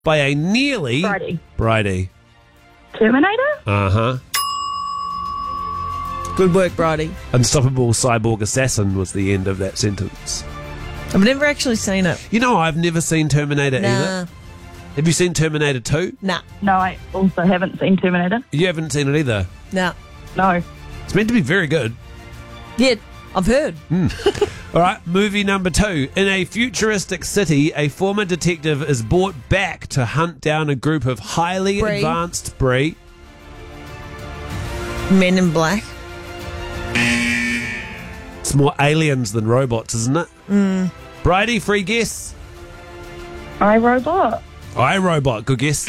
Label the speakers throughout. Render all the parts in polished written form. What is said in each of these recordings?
Speaker 1: by a nearly... Bridie.
Speaker 2: Terminator?
Speaker 1: Uh-huh.
Speaker 3: Good work, Bridie.
Speaker 1: Unstoppable cyborg assassin was the end of that sentence.
Speaker 3: I've never actually seen it.
Speaker 1: You know, I've never seen Terminator either. Have you seen Terminator 2?
Speaker 3: Nah.
Speaker 2: No, I also haven't seen Terminator.
Speaker 1: You haven't seen it either?
Speaker 3: Nah.
Speaker 2: No.
Speaker 1: It's meant to be very good.
Speaker 3: Yeah, I've heard.
Speaker 1: All right, movie number 2. In a futuristic city, a former detective is brought back to hunt down a group of highly advanced Men
Speaker 3: in Black.
Speaker 1: It's more aliens than robots, isn't it? Bridie, free guess.
Speaker 2: iRobot.
Speaker 1: iRobot, good guess.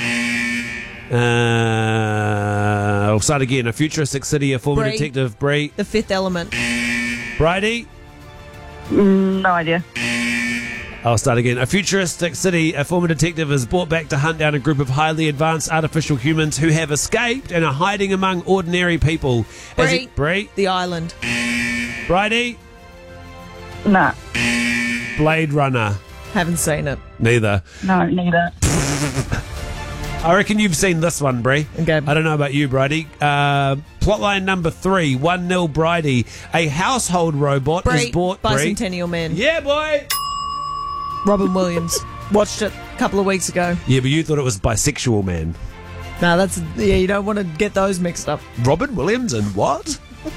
Speaker 1: I'll start again. A futuristic city, a former detective, Brie.
Speaker 3: The Fifth Element.
Speaker 1: Bridie?
Speaker 2: No idea.
Speaker 1: I'll start again. A futuristic city, a former detective is brought back to hunt down a group of highly advanced artificial humans who have escaped and are hiding among ordinary people.
Speaker 3: Brie? The Island.
Speaker 1: Bridie?
Speaker 2: Nah.
Speaker 1: Blade Runner.
Speaker 3: Haven't seen it.
Speaker 1: Neither.
Speaker 2: No, neither.
Speaker 1: I reckon you've seen this one, Brie.
Speaker 3: Okay.
Speaker 1: I don't know about you, Bridie. Plotline number 3, 1-0 Bridie. A household robot is bought...
Speaker 3: Bicentennial Man.
Speaker 1: Yeah, boy!
Speaker 3: Robin Williams. Watched it a couple of weeks ago.
Speaker 1: Yeah, but you thought it was Bisexual Man.
Speaker 3: No, that's... Yeah, you don't want to get those mixed up.
Speaker 1: Robin Williams and what?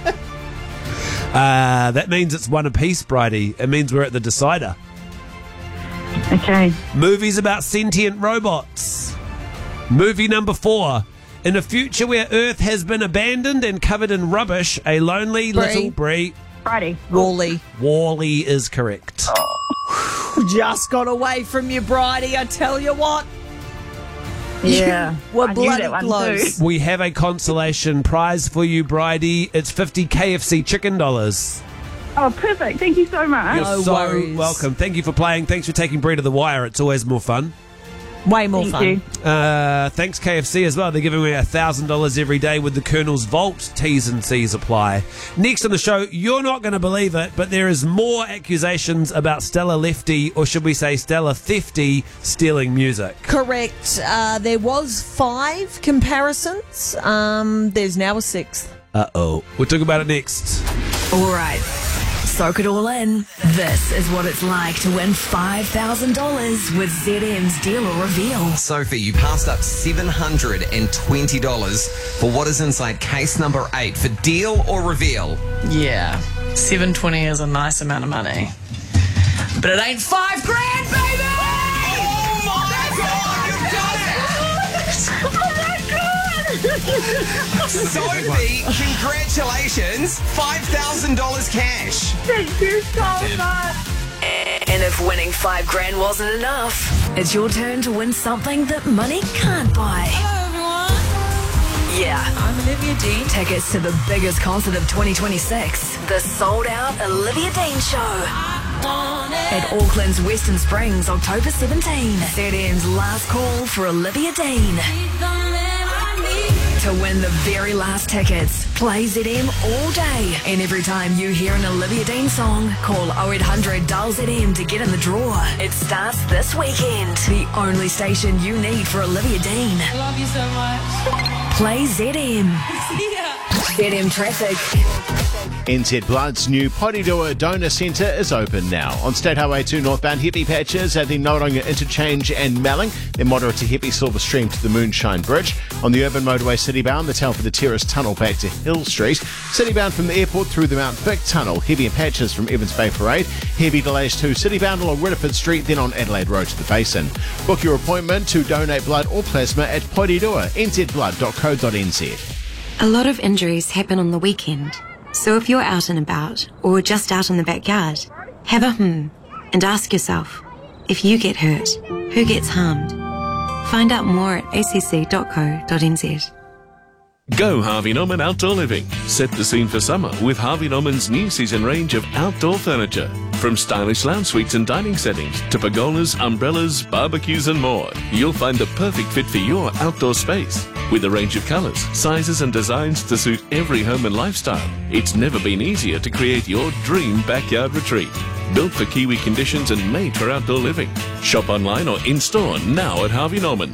Speaker 1: That means it's one apiece, Bridie. It means we're at the decider.
Speaker 2: Okay.
Speaker 1: Movies about sentient robots. Movie number 4. In a future where Earth has been abandoned and covered in rubbish, a lonely little Brie.
Speaker 2: Friday.
Speaker 3: Wall-E.
Speaker 1: Wall-E is correct.
Speaker 3: Just got away from you, Bridie, I tell you what.
Speaker 2: Yeah.
Speaker 3: We're
Speaker 2: I knew
Speaker 3: bloody
Speaker 2: that one
Speaker 3: close.
Speaker 2: too.
Speaker 1: We have a consolation prize for you, Bridie. It's 50 KFC chicken dollars.
Speaker 2: Oh, perfect. Thank you so much.
Speaker 1: You're
Speaker 3: No
Speaker 1: so
Speaker 3: worries.
Speaker 1: welcome. Thank you for playing. Thanks for taking Brie to the wire. It's always more fun.
Speaker 3: Way more fun.
Speaker 2: Thank you.
Speaker 1: Thanks KFC as well. They're giving away $1,000 every day with the Colonel's Vault. T's and C's apply. Next on the show, you're not going to believe it, but there is more accusations about Stella Lefty, or should we say Stella Thefty, stealing music.
Speaker 3: Correct. There was 5 comparisons. There's now a 6th.
Speaker 1: Uh-oh. We'll talk about it next.
Speaker 4: All right. Soak it all in. This is what it's like to win $5,000 with ZM's Deal or Reveal.
Speaker 5: Sophie, you passed up $720 for what is inside case number 8 for Deal or Reveal.
Speaker 6: Yeah, $720 is a nice amount of money. But it ain't $5,000, baby!
Speaker 5: Oh my God, you've done it! Sophie, congratulations! $5,000 cash.
Speaker 2: Thank you so much.
Speaker 4: And if winning $5,000 wasn't enough, it's your turn to win something that money can't buy.
Speaker 6: Hello, everyone.
Speaker 4: Yeah.
Speaker 6: I'm Olivia Dean.
Speaker 4: Tickets to the biggest concert of 2026, the sold-out Olivia Dean Show. At Auckland's Western Springs, October 17. ZM's last call for Olivia Dean. To win the very last tickets, play ZM all day. And every time you hear an Olivia Dean song, call 0800 dial ZM to get in the draw. It starts this weekend. The only station you need for Olivia Dean.
Speaker 6: I love you so much.
Speaker 4: Play ZM.
Speaker 6: Yeah.
Speaker 4: ZM Traffic.
Speaker 7: NZ Blood's new Porirua Donor Centre is open now. On State Highway 2 northbound, heavy patches at the Noronga Interchange and Melling. Then moderate to heavy Silver Stream to the Moonshine Bridge. On the urban motorway citybound, the Telford Terrace Tunnel back to Hill Street. Citybound from the airport through the Mount Vic Tunnel. Heavy patches from Evans Bay Parade. Heavy delays to citybound along Ridderford Street, then on Adelaide Road to the Basin. Book your appointment to donate blood or plasma at Porirua, nzblood.co.nz.
Speaker 8: A lot of injuries happen on the weekend. So if you're out and about, or just out in the backyard, have a and ask yourself, if you get hurt, who gets harmed? Find out more at acc.co.nz.
Speaker 9: Go Harvey Norman Outdoor Living. Set the scene for summer with Harvey Norman's new season range of outdoor furniture. From stylish lounge suites and dining settings to pergolas, umbrellas, barbecues and more. You'll find the perfect fit for your outdoor space. With a range of colours, sizes and designs to suit every home and lifestyle, it's never been easier to create your dream backyard retreat. Built for Kiwi conditions and made for outdoor living. Shop online or in-store now at Harvey Norman.